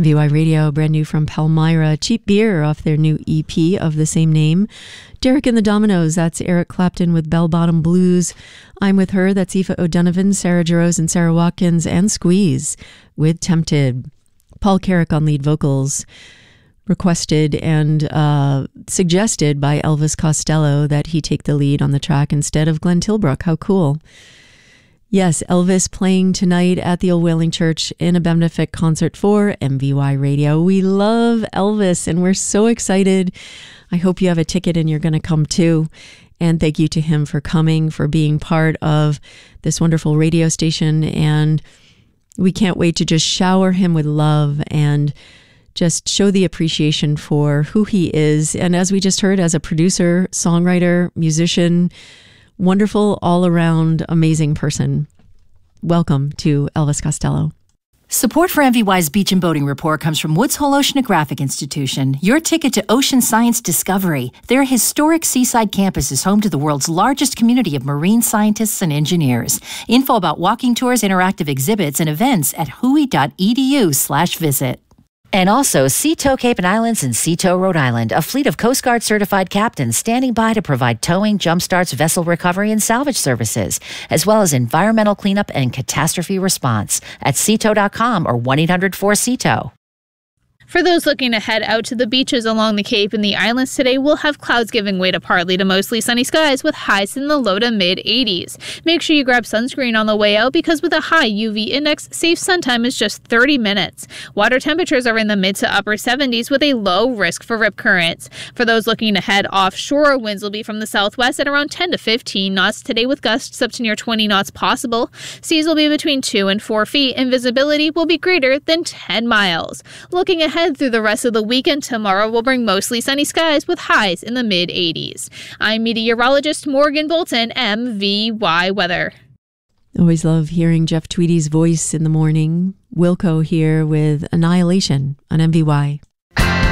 MVY Radio, brand new from Palmyra. Cheap Beer off their new EP of the same name. Derek and the Dominoes, that's Eric Clapton with Bell Bottom Blues. I'm With Her, that's Aoife O'Donovan, Sarah Jarosz and Sarah Watkins, and Squeeze with Tempted. Paul Carrick on lead vocals. Requested and suggested by Elvis Costello that he take the lead on the track instead of Glenn Tilbrook. How cool. Yes, Elvis playing tonight at the Old Whaling Church in a benefit concert for MVY Radio. We love Elvis and we're so excited. I hope you have a ticket and you're going to come too. And thank you to him for coming, for being part of this wonderful radio station. And we can't wait to just shower him with love and just show the appreciation for who he is. And as we just heard, as a producer, songwriter, musician, wonderful, all-around, amazing person. Welcome to Elvis Costello. Support for MVY's Beach and Boating Report comes from Woods Hole Oceanographic Institution, your ticket to ocean science discovery. Their historic seaside campus is home to the world's largest community of marine scientists and engineers. Info about walking tours, interactive exhibits, and events at hui.edu/visit. And also Seatow Cape and Islands and Seatow, Rhode Island, a fleet of Coast Guard certified captains standing by to provide towing, jumpstarts, vessel recovery, and salvage services, as well as environmental cleanup and catastrophe response at seatow.com or 1-800-4SEATOW. For those looking to head out to the beaches along the Cape and the islands today, we'll have clouds giving way to partly to mostly sunny skies with highs in the low to mid-80s. Make sure you grab sunscreen on the way out because with a high UV index, safe sun time is just 30 minutes. Water temperatures are in the mid to upper 70s with a low risk for rip currents. For those looking to head offshore, winds will be from the southwest at around 10 to 15 knots today with gusts up to near 20 knots possible. Seas will be between 2 and 4 feet and visibility will be greater than 10 miles. Looking ahead through the rest of the weekend, tomorrow will bring mostly sunny skies with highs in the mid-80s. I'm meteorologist Morgan Bolton, MVY Weather. Always love hearing Jeff Tweedy's voice in the morning. Wilco here with Annihilation on MVY.